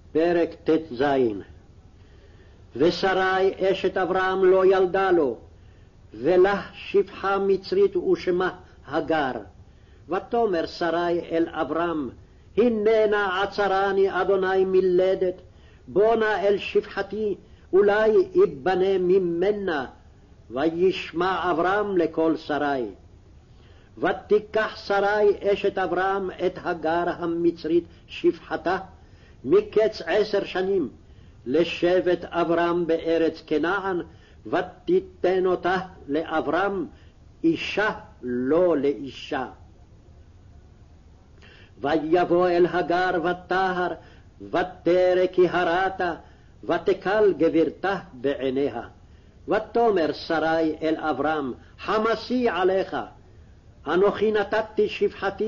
פרק ט"ז. ושרי אשת אברהם לא ילדה לו, ולה שפחה מצרית ושמה הגר. ותאמר שרי אל אברהם, הננה עצרני אדוני מלדת, בוא נא אל שפחתי, אולי יבנה ממנה. וישמע אברהם לקול שרי. ותיקח שרי אשת אברהם את הגר המצרית שפחתה, מקץ 10 שנים, לשבט אברהם בארץ כנען, ותיתן אותה לאברהם, אישה לא לאישה. ויבוא אל הגר ותהר, ותרא כי הרתה, ותקל גברתה בעיניה. ותאמר שרי אל אברהם, חמסי עליך, אנוכי נתתי שפחתי